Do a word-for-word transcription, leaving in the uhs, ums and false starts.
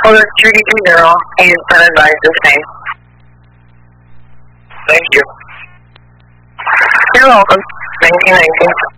Caller three two zero is unadvised this time. Thank you. You're welcome. nineteen nineteen.